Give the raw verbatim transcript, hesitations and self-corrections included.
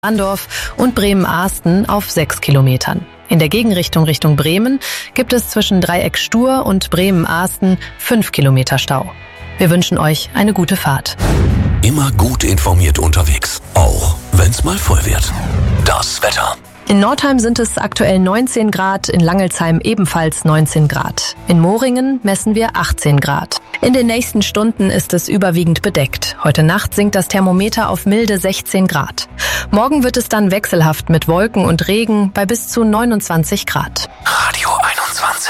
Andorf und Bremen-Ahsten auf sechs Kilometern. In der Gegenrichtung Richtung Bremen gibt es zwischen Dreieck Stur und Bremen-Ahsten fünf Kilometer Stau. Wir wünschen euch eine gute Fahrt. Immer gut informiert unterwegs, auch wenn's mal voll wird. Das Wetter. In Nordheim sind es aktuell neunzehn Grad, in Langelsheim ebenfalls neunzehn Grad. In Moringen messen wir achtzehn Grad. In den nächsten Stunden ist es überwiegend bedeckt. Heute Nacht sinkt das Thermometer auf milde sechzehn Grad. Morgen wird es dann wechselhaft mit Wolken und Regen bei bis zu neunundzwanzig Grad. Radio